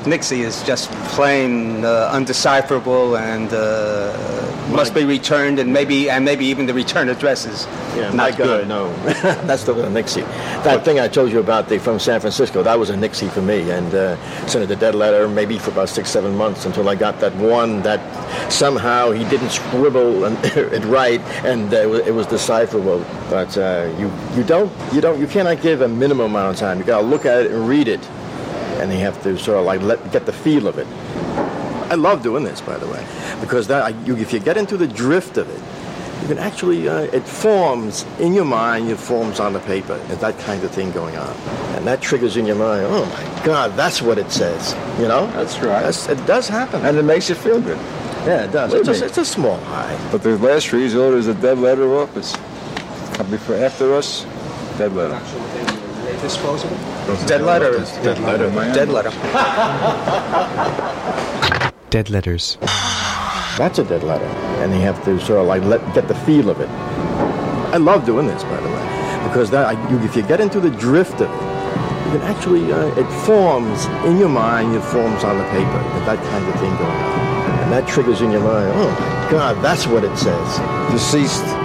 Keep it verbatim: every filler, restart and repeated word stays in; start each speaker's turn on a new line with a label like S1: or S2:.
S1: with Nixie is just plain uh, undecipherable and uh, must be returned, and maybe and maybe even the return address is
S2: yeah,
S1: not
S2: my
S1: good.
S2: God, no. That's still a Nixie. That what? thing I told you about the, from San Francisco, that was a Nixie for me, and uh, sent it a dead letter maybe for about six, seven months until I got that one that somehow he didn't scribble and it right, and uh, it was decipherable. But uh, you you don't you don't you cannot give a minimum amount of time. You got to look at it and read it, and you have to sort of like let get the feel of it. I love doing this, by the way, because that I, you, if you get into the drift of it, you can actually uh, it forms in your mind. It forms on the paper. There's that kind of thing going on, and that triggers in your mind. Oh my God, that's what it says. You know,
S3: that's right.
S2: That's, it does happen,
S3: and it makes you feel good.
S2: Yeah, it does. It's a, it's a small high.
S3: But the last resort is a dead letter office. Coming for after us, dead letter.
S1: Disposable? Dead letter.
S3: Dead letter.
S1: Dead letter.
S4: Dead letters.
S2: That's a dead letter, and you have to sort of like let get the feel of it. I love doing this, by the way, because that I, you, if you get into the drift of it, you can actually uh, it forms in your mind. It forms on the paper. There's that kind of thing going on, and that triggers in your mind. Oh my God, that's what it says.
S3: Deceased.